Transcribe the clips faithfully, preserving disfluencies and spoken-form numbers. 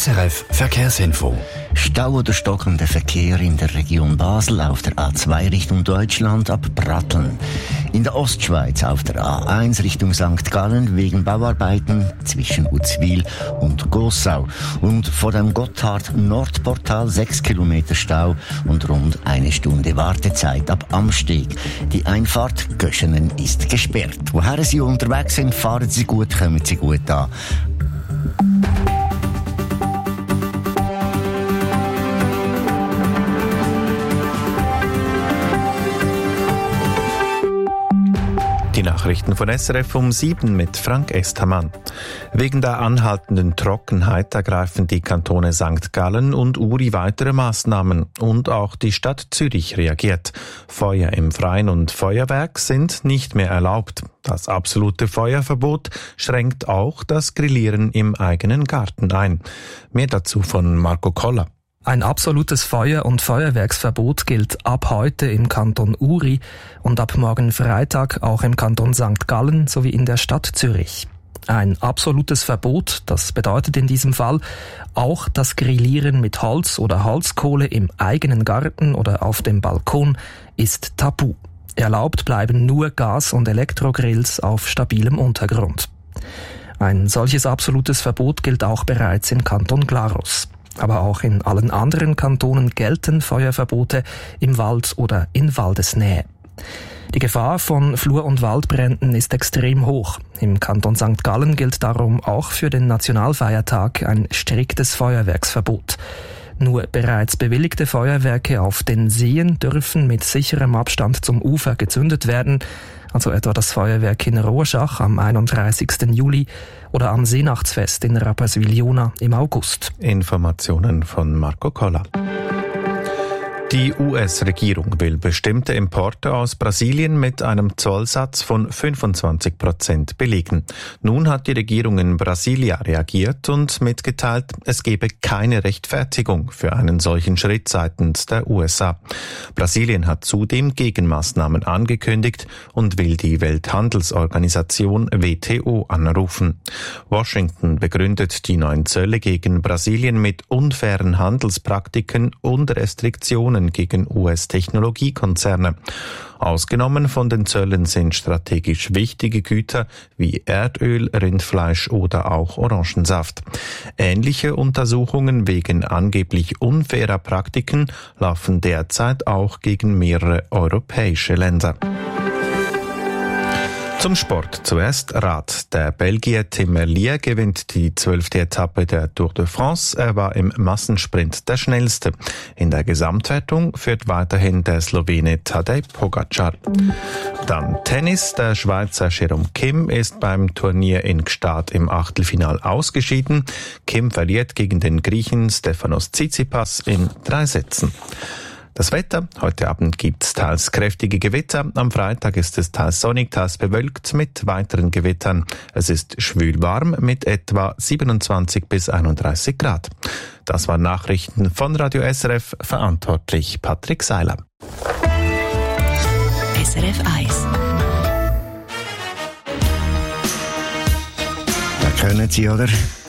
S R F Verkehrsinfo. Stau oder stockender Verkehr in der Region Basel auf der A zwei Richtung Deutschland ab Pratteln. In der Ostschweiz auf der A eins Richtung Sankt Gallen wegen Bauarbeiten zwischen Uzwil und Gossau. Und vor dem Gotthard-Nordportal sechs Kilometer Stau und rund eine Stunde Wartezeit ab Amsteg. Die Einfahrt Göschenen ist gesperrt. Woher Sie unterwegs sind, fahren Sie gut, kommen Sie gut an. Die Nachrichten von S R F um sieben mit Frank Estermann. Wegen der anhaltenden Trockenheit ergreifen die Kantone Sankt Gallen und Uri weitere Maßnahmen und auch die Stadt Zürich reagiert. Feuer im Freien und Feuerwerk sind nicht mehr erlaubt. Das absolute Feuerverbot schränkt auch das Grillieren im eigenen Garten ein. Mehr dazu von Marco Koller. Ein absolutes Feuer- und Feuerwerksverbot gilt ab heute im Kanton Uri und ab morgen Freitag auch im Kanton Sankt Gallen sowie in der Stadt Zürich. Ein absolutes Verbot, das bedeutet in diesem Fall auch das Grillieren mit Holz oder Holzkohle im eigenen Garten oder auf dem Balkon ist tabu. Erlaubt bleiben nur Gas- und Elektrogrills auf stabilem Untergrund. Ein solches absolutes Verbot gilt auch bereits im Kanton Glarus. Aber auch in allen anderen Kantonen gelten Feuerverbote im Wald oder in Waldesnähe. Die Gefahr von Flur- und Waldbränden ist extrem hoch. Im Kanton Sankt Gallen gilt darum auch für den Nationalfeiertag ein striktes Feuerwerksverbot. Nur bereits bewilligte Feuerwerke auf den Seen dürfen mit sicherem Abstand zum Ufer gezündet werden, also etwa das Feuerwerk in Rorschach am einunddreißigsten Juli oder am Seenachtsfest in Rapperswil-Jona im August. Informationen von Marco Koller. Die U S-Regierung will bestimmte Importe aus Brasilien mit einem Zollsatz von fünfundzwanzig Prozent belegen. Nun hat die Regierung in Brasilia reagiert und mitgeteilt, es gebe keine Rechtfertigung für einen solchen Schritt seitens der U S A. Brasilien hat zudem Gegenmaßnahmen angekündigt und will die Welthandelsorganisation W T O anrufen. Washington begründet die neuen Zölle gegen Brasilien mit unfairen Handelspraktiken und Restriktionen gegen U S-Technologiekonzerne. Ausgenommen von den Zöllen sind strategisch wichtige Güter wie Erdöl, Rindfleisch oder auch Orangensaft. Ähnliche Untersuchungen wegen angeblich unfairer Praktiken laufen derzeit auch gegen mehrere europäische Länder. Zum Sport. Zuerst Rad. Der Belgier Tim Merlier gewinnt die zwölfte Etappe der Tour de France. Er war im Massensprint der Schnellste. In der Gesamtwertung führt weiterhin der Slowene Tadej Pogačar. Dann Tennis. Der Schweizer Jerome Kim ist beim Turnier in Gstaad im Achtelfinal ausgeschieden. Kim verliert gegen den Griechen Stefanos Tsitsipas in drei Sätzen. Das Wetter. Heute Abend gibt's teils kräftige Gewitter. Am Freitag ist es teils sonnig, teils bewölkt mit weiteren Gewittern. Es ist schwül warm mit etwa siebenundzwanzig bis einunddreißig Grad. Das waren Nachrichten von Radio S R F, verantwortlich Patrick Seiler. S R F eins. Da können Sie, oder?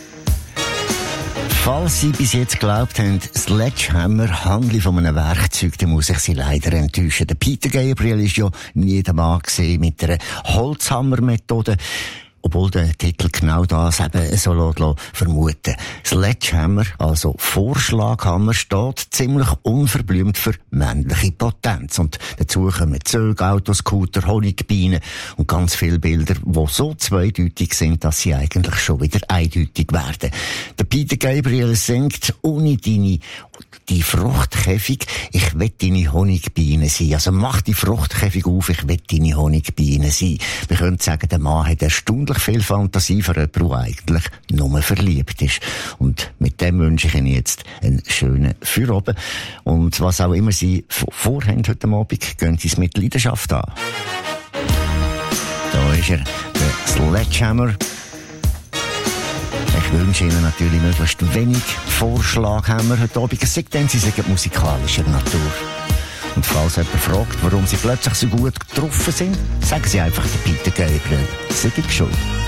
Falls Sie bis jetzt geglaubt haben, Sledgehammer handle von einem Werkzeug, dann muss ich Sie leider enttäuschen. Der Peter Gabriel ist ja nie der Mann gewesen mit einer Holzhammer-Methode. Obwohl der Titel genau das eben so lässt vermuten. Sledgehammer, also Vorschlaghammer, steht ziemlich unverblümt für männliche Potenz. Und dazu kommen Züge, Autos, Scooter, Honigbienen und ganz viele Bilder, die so zweideutig sind, dass sie eigentlich schon wieder eindeutig werden. Der Peter Gabriel singt, ohne deine die Fruchtkäfig, ich will deine Honigbiene sein. Also mach die Fruchtkäfig auf, ich will deine Honigbiene sein. Wir können sagen, der Mann hat erstaunlich viel Fantasie für jemanden, der eigentlich nur verliebt ist. Und mit dem wünsche ich Ihnen jetzt einen schönen Feierabend. Und was auch immer Sie vorhaben heute Abend, gehen Sie es mit Leidenschaft an. Da ist er, der Sledgehammer. Ich wünsche Ihnen natürlich möglichst wenig Vorschlaghammer heute Abend. Es sei denn, Sie sind musikalischer Natur. Und falls jemand fragt, warum Sie plötzlich so gut getroffen sind, sagen Sie einfach, der Peter Gabriel sei schuld.